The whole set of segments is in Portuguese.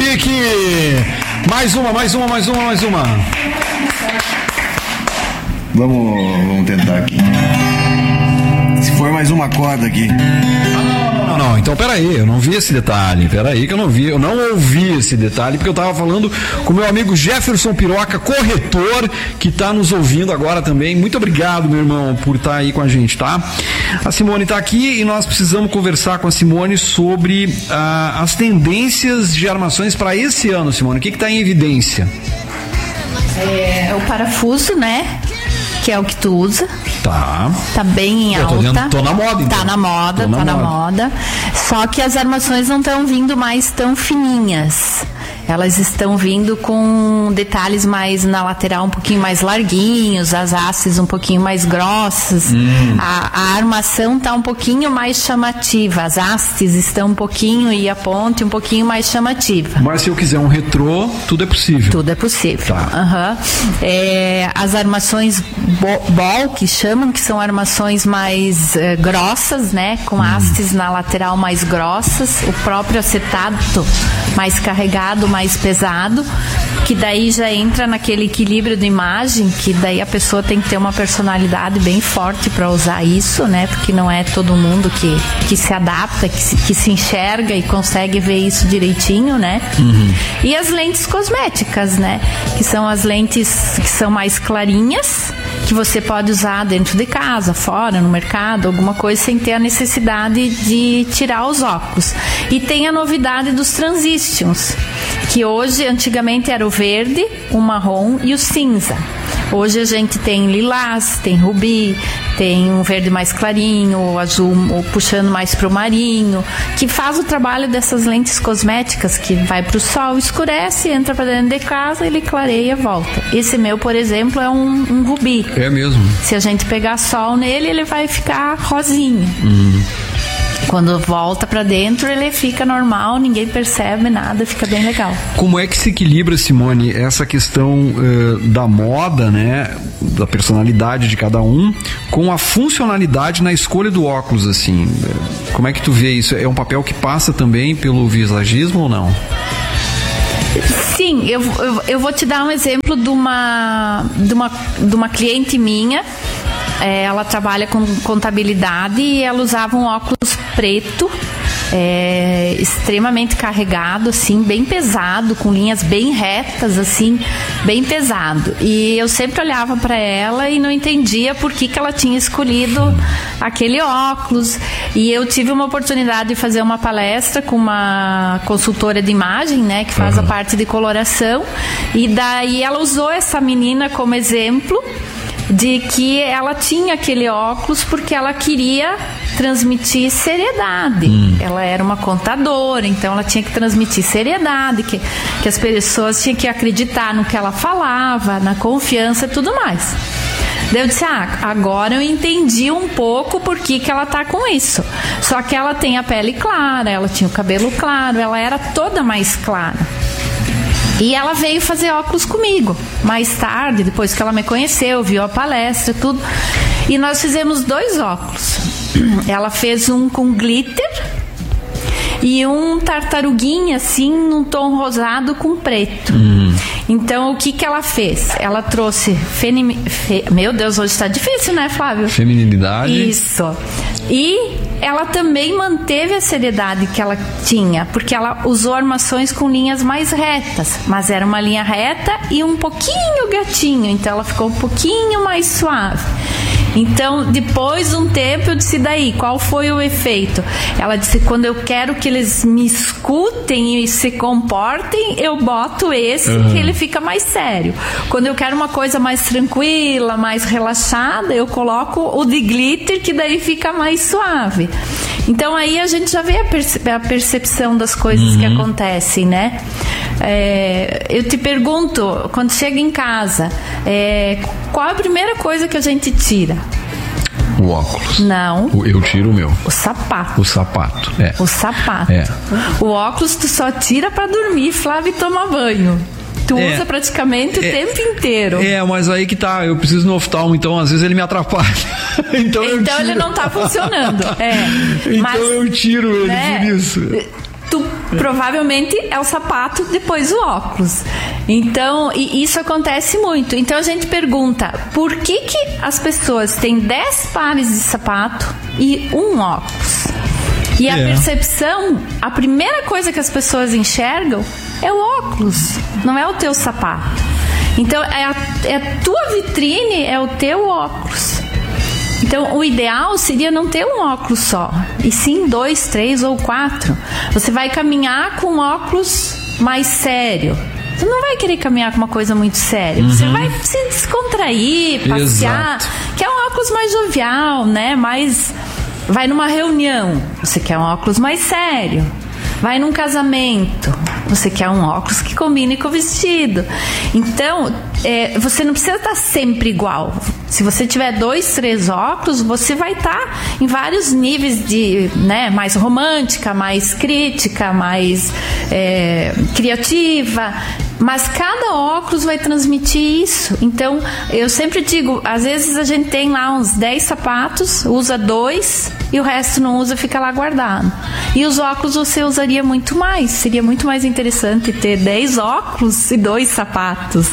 Henrique! Mais uma. Vamos tentar aqui. Se for mais uma corda aqui. Não, então peraí, eu não vi esse detalhe, que eu não ouvi esse detalhe, porque eu tava falando com o meu amigo Jefferson Piroca, corretor, que tá nos ouvindo agora também. Muito obrigado, meu irmão, por estar aí com a gente, tá? A Simone tá aqui e nós precisamos conversar com a Simone sobre as tendências de armações para esse ano, Simone. O que tá em evidência? O parafuso, né? Que é o que tu usa. Tá bem em alta. Tô na moda, então. Tá na moda. Só que as armações não estão vindo mais tão fininhas. Elas estão vindo com detalhes mais na lateral, um pouquinho mais larguinhos, as hastes um pouquinho mais grossas. A armação está um pouquinho mais chamativa, as hastes estão um pouquinho e a ponte um pouquinho mais chamativa. Mas se eu quiser um retrô, tudo é possível. Tudo é possível. Tá. As armações ball, que chamam, que são armações mais grossas, né? Com hastes na lateral mais grossas, o próprio acetato mais carregado, mais pesado, que daí já entra naquele equilíbrio de imagem, que daí a pessoa tem que ter uma personalidade bem forte para usar isso, né? Porque não é todo mundo que se adapta, que se enxerga e consegue ver isso direitinho, né? E as lentes cosméticas, né? Que são as lentes que são mais clarinhas, que você pode usar dentro de casa, fora, no mercado, alguma coisa, sem ter a necessidade de tirar os óculos. E tem a novidade dos Transitions, que hoje, antigamente era o verde, o marrom e o cinza. Hoje a gente tem lilás, tem rubi, tem um verde mais clarinho, o azul puxando mais para o marinho, que faz o trabalho dessas lentes cosméticas, que vai para o sol, escurece, entra para dentro de casa, ele clareia e volta. Esse meu, por exemplo, é um rubi. É mesmo? Se a gente pegar sol nele, ele vai ficar rosinha. Quando volta pra dentro, ele fica normal, ninguém percebe nada, fica bem legal. Como é que se equilibra, Simone, essa questão da moda, né, da personalidade de cada um, com a funcionalidade na escolha do óculos, assim? Como é que tu vê isso? É um papel que passa também pelo visagismo ou não? Sim, eu vou te dar um exemplo de uma cliente minha. Ela trabalha com contabilidade e ela usava um óculos preto, extremamente carregado, assim, bem pesado, com linhas bem retas, assim, bem pesado. E eu sempre olhava para ela e não entendia por que ela tinha escolhido aquele óculos. E eu tive uma oportunidade de fazer uma palestra com uma consultora de imagem, né, que faz a parte de coloração. E daí ela usou essa menina como exemplo de que ela tinha aquele óculos porque ela queria transmitir seriedade. Ela era uma contadora, então ela tinha que transmitir seriedade, que as pessoas tinham que acreditar no que ela falava, na confiança e tudo mais. Daí eu disse, agora eu entendi um pouco por que ela tá com isso. Só que ela tem a pele clara, ela tinha o cabelo claro, ela era toda mais clara. E ela veio fazer óculos comigo mais tarde, depois que ela me conheceu, viu a palestra e tudo. E nós fizemos 2 óculos. Ela fez um com glitter e um tartaruguinha, assim, num tom rosado com preto. Então, o que ela fez? Ela trouxe... Meu Deus, hoje está difícil, né, Flávio? Feminilidade. Isso. E ela também manteve a seriedade que ela tinha, porque ela usou armações com linhas mais retas, mas era uma linha reta e um pouquinho gatinho, então ela ficou um pouquinho mais suave. Então, depois de um tempo, eu disse, daí, qual foi o efeito? Ela disse, quando eu quero que eles me escutem e se comportem, eu boto esse, que ele fica mais sério. Quando eu quero uma coisa mais tranquila, mais relaxada, eu coloco o de glitter, que daí fica mais suave. Então, aí a gente já vê a percepção das coisas que acontecem, né? Eu te pergunto, quando chega em casa, qual é a primeira coisa que a gente tira? O óculos. Não. Eu tiro o meu. O sapato. O sapato, O sapato. O óculos tu só tira pra dormir, Flávio, e tomar banho. Tu usa praticamente o tempo inteiro. Mas aí que tá, eu preciso no oftalmo, então às vezes ele me atrapalha. então ele não tá funcionando. Então eu tiro ele, né, por isso. provavelmente é o sapato, depois o óculos. Então, e isso acontece muito. Então a gente pergunta, por que as pessoas têm 10 pares de sapato e um óculos? E a percepção, a primeira coisa que as pessoas enxergam é o óculos, não é o teu sapato. Então, é a tua vitrine, é o teu óculos. Então, o ideal seria não ter um óculos só, e sim 2, 3 ou 4. Você vai caminhar com um óculos mais sério. Você não vai querer caminhar com uma coisa muito séria. Você vai se descontrair, passear. Exato. Quer um óculos mais jovial, né? Vai numa reunião, você quer um óculos mais sério. Vai num casamento, você quer um óculos que combine com o vestido. Então, você não precisa estar sempre igual. Se você tiver 2, 3 óculos, você vai estar em vários níveis de, né, mais romântica, mais crítica, mais criativa. Mas cada óculos vai transmitir isso. Então, eu sempre digo, às vezes a gente tem lá uns 10 sapatos, usa 2 e o resto não usa, fica lá guardado. E os óculos você usaria muito mais. Seria muito mais interessante ter 10 óculos e 2 sapatos.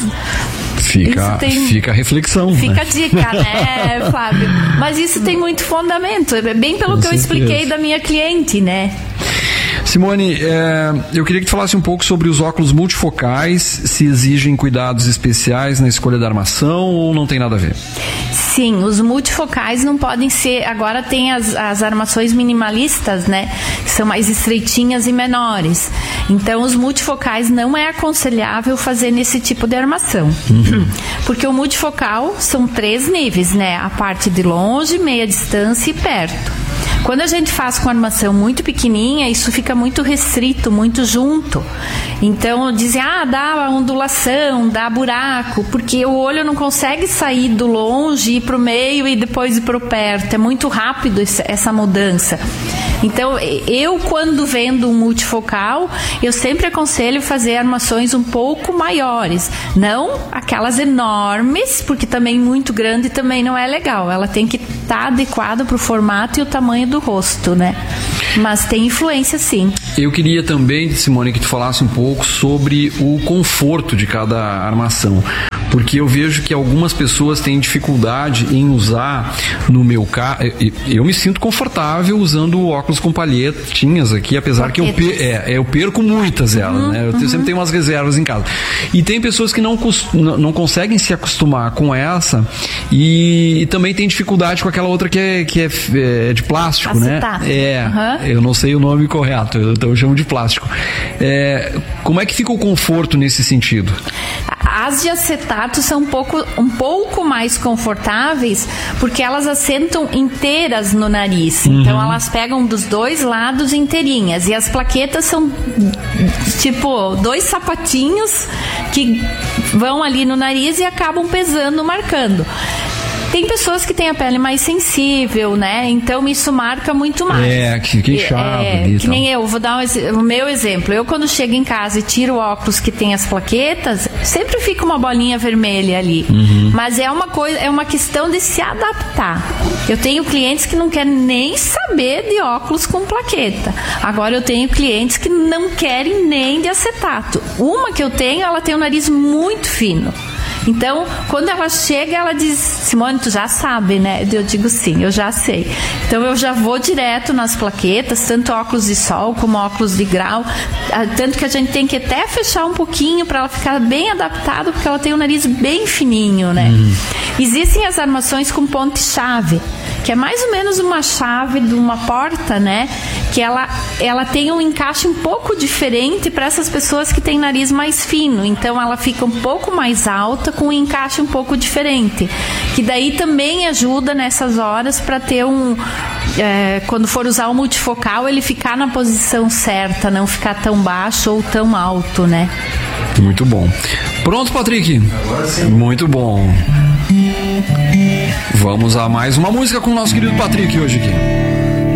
Fica a reflexão. Fica a dica, né, Flávio? Mas isso tem muito fundamento. É bem pelo que eu expliquei da minha cliente, né? Simone, eu queria que tu falasse um pouco sobre os óculos multifocais, se exigem cuidados especiais na escolha da armação ou não tem nada a ver? Sim, os multifocais não podem ser... Agora tem as armações minimalistas, né? Que são mais estreitinhas e menores. Então, os multifocais não é aconselhável fazer nesse tipo de armação. Porque o multifocal são 3 níveis, né? A parte de longe, meia distância e perto. Quando a gente faz com armação muito pequenininha, isso fica muito restrito, muito junto. Então, dizem, dá ondulação, dá buraco, porque o olho não consegue sair do longe, ir para o meio e depois ir para o perto. É muito rápido essa mudança. Então, eu quando vendo um multifocal, eu sempre aconselho fazer armações um pouco maiores. Não aquelas enormes, porque também muito grande também não é legal. Ela tem que estar adequada para o formato e o tamanho do rosto, né? Mas tem influência, sim. Eu queria também, Simone, que tu falasse um pouco sobre o conforto de cada armação. Porque eu vejo que algumas pessoas têm dificuldade em usar, no meu caso, eu me sinto confortável usando óculos com palhetinhas aqui, apesar que eu perco muitas elas, né? Eu sempre tenho umas reservas em casa. E tem pessoas que não conseguem se acostumar com essa e também tem dificuldade com aquela outra que é de plástico, acetato, né? Eu não sei o nome correto, então eu chamo de plástico. Como é que fica o conforto nesse sentido? As de acetato são um pouco mais confortáveis porque elas assentam inteiras no nariz. Então elas pegam dos 2 lados inteirinhas. E as plaquetas são tipo 2 sapatinhos que vão ali no nariz e acabam pesando, marcando. Tem pessoas que têm a pele mais sensível, né? Então isso marca muito mais. Que fica inchado. Que nem eu, vou dar o meu exemplo. Eu quando chego em casa e tiro o óculos que tem as plaquetas, sempre fica uma bolinha vermelha ali. Mas é uma questão de se adaptar. Eu tenho clientes que não querem nem saber de óculos com plaqueta. Agora eu tenho clientes que não querem nem de acetato. Uma que eu tenho, ela tem um nariz muito fino. Então, quando ela chega, ela diz, Simone, tu já sabe, né? Eu digo sim, eu já sei. Então, eu já vou direto nas plaquetas, tanto óculos de sol como óculos de grau. Tanto que a gente tem que até fechar um pouquinho para ela ficar bem adaptada, porque ela tem um nariz bem fininho, né? Existem as armações com ponte-chave, que é mais ou menos uma chave de uma porta, né? Que ela tem um encaixe um pouco diferente para essas pessoas que têm nariz mais fino. Então, ela fica um pouco mais alta, com um encaixe um pouco diferente, que daí também ajuda nessas horas para ter quando for usar o multifocal, ele ficar na posição certa, não ficar tão baixo ou tão alto, né? Muito bom. Pronto, Patrick? Agora sim. Muito bom. Vamos a mais uma música com o nosso querido Patrick hoje aqui.